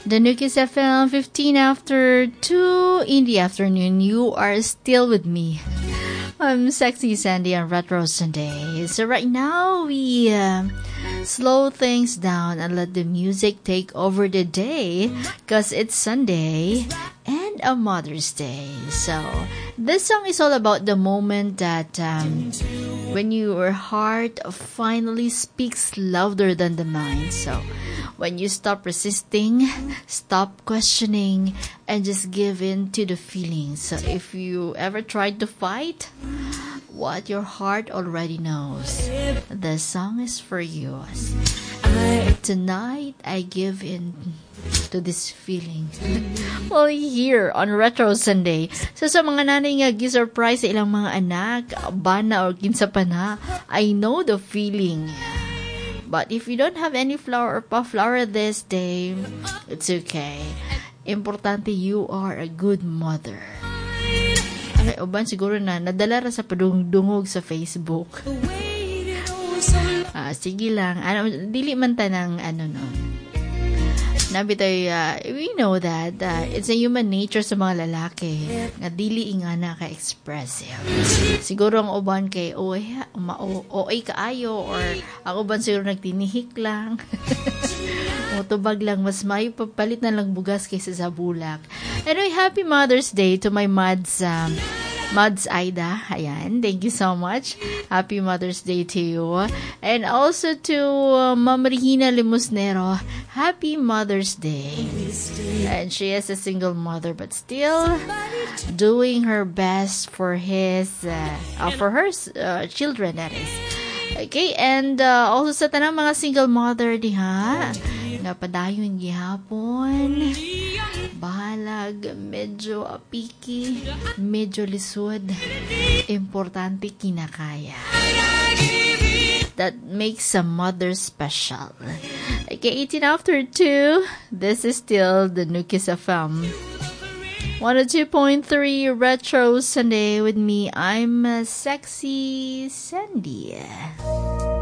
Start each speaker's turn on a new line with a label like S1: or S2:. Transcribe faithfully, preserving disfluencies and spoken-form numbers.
S1: The Nukis F M, fifteen after two in the afternoon. You are still with me. I'm Sexy Sandy on Retro Sunday. So right now, we uh, slow things down and let the music take over the day because it's Sunday and a Mother's Day. So this song is all about the moment that um, when your heart finally speaks louder than the mind. So when you stop resisting, stop questioning, and just give in to the feelings. So if you ever tried to fight what your heart already knows, the song is for you. Tonight, I give in to this feeling. Well, here on Retro Sunday. So sa mga nanay nga gi-surprise sa ilang mga anak, bana or kinsa pa na, I know the feeling. But if you don't have any flower or pa-flower this day, it's okay. Importante, you are a good mother. Ay, uban siguro na, nadala ra sa padungdungog sa Facebook. Ah, sige lang. Ano, dili man tanang, ano no. Nabitoy, uh, we know that uh, it's a human nature sa mga lalaki nga dili nga naka-expressive. Siguro ang uban kay oy, oy kaayo, or ang uban siguro nagtinihik lang. O tubag lang, mas may papalit na lang bugas kaysa sa bulak. Anyway, happy Mother's Day to my Mads, um, Mads Aida. Ayan, thank you so much. Happy Mother's Day to you. And also to uh, Ma'am Regina Limusnero. Happy Mother's Day. And she is a single mother but still doing her best for his, uh, uh, for her uh, children, that is. Okay, and uh, also sa tanang mga single mother diha, nga padayon gihapon, bahalag, medyo apiki, medyo lisod, importante kinakaya. That makes a mother special. Okay, eighteen after two, this is still the Nukis F M. one oh two point three Retro Sunday with me. I'm uh, Sexy Sandy.